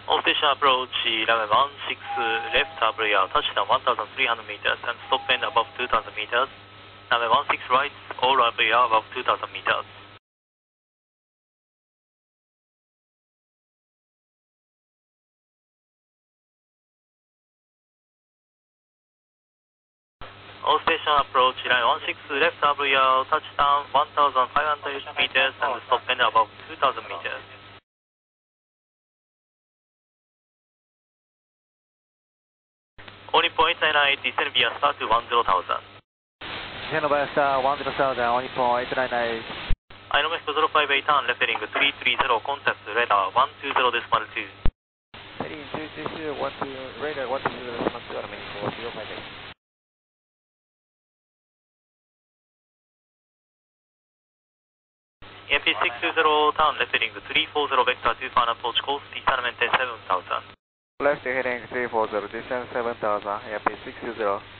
All station approach, runway 16 left RVR, touchdown 1,300 meters and stop and above 2,000 meters. Runway 16 right, all RVR above 2,000 meters. All station approach, runway 16 left RVR, touchdown 1,500 meters and stop and above 2,000 meters. Only point 99, descend via star to 10,000. Descend via star 10,000, only point 99. INOMEX 058 turn, left heading 330, contact radar 120.2. Heading 330, 12, radar 120.2, INOMEX 058. EMP 620, turn, left heading 340, vector 2 final approach course, descend maintain 7,000. Left heading 340, descend 7,000, EMP 620.